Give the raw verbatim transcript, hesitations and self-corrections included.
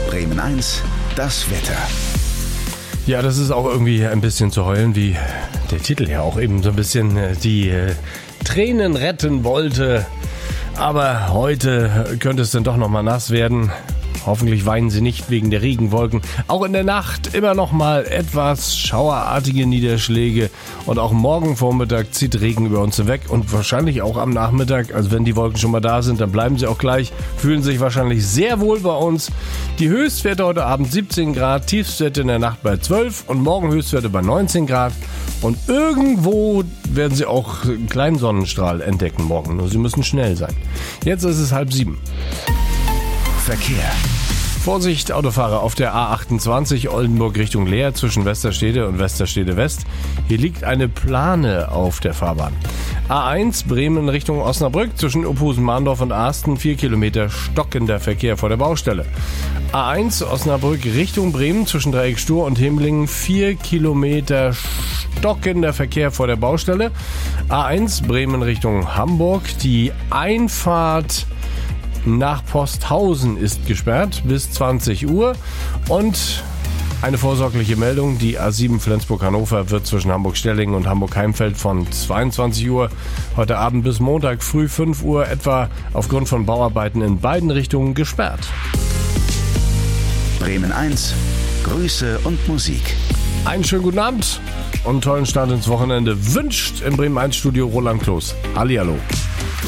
Bremen eins, das Wetter. Ja, das ist auch irgendwie ein bisschen zu heulen, wie der Titel ja auch eben so ein bisschen die äh, Tränen retten wollte. Aber heute könnte es dann doch nochmal nass werden. Hoffentlich weinen Sie nicht wegen der Regenwolken. Auch in der Nacht immer noch mal etwas schauerartige Niederschläge. Und auch morgen Vormittag zieht Regen über uns hinweg. Und wahrscheinlich auch am Nachmittag. Also wenn die Wolken schon mal da sind, dann bleiben sie auch gleich. Fühlen sich wahrscheinlich sehr wohl bei uns. Die Höchstwerte heute Abend siebzehn Grad. Tiefstwerte in der Nacht bei zwölf. Und morgen Höchstwerte bei neunzehn Grad. Und irgendwo werden Sie auch einen kleinen Sonnenstrahl entdecken morgen. Nur Sie müssen schnell sein. Jetzt ist es halb sieben. Verkehr. Vorsicht, Autofahrer auf der A achtundzwanzig Oldenburg Richtung Leer zwischen Westerstede und Westerstede West. Hier liegt eine Plane auf der Fahrbahn. A eins Bremen Richtung Osnabrück zwischen Uphusen, Mahndorf und Arsten. vier Kilometer stockender Verkehr vor der Baustelle. A eins Osnabrück Richtung Bremen zwischen Dreieck Stur und Himlingen. vier Kilometer stockender Verkehr vor der Baustelle. A eins Bremen Richtung Hamburg. Die Einfahrt nach Posthausen ist gesperrt bis zwanzig Uhr. Und eine vorsorgliche Meldung, die A sieben Flensburg-Hannover wird zwischen Hamburg-Stellingen und Hamburg-Heimfeld von zweiundzwanzig Uhr heute Abend bis Montag früh fünf Uhr etwa aufgrund von Bauarbeiten in beiden Richtungen gesperrt. Bremen eins, Grüße und Musik. Einen schönen guten Abend und einen tollen Start ins Wochenende wünscht im Bremen eins Studio Roland Kloß. Hallihallo.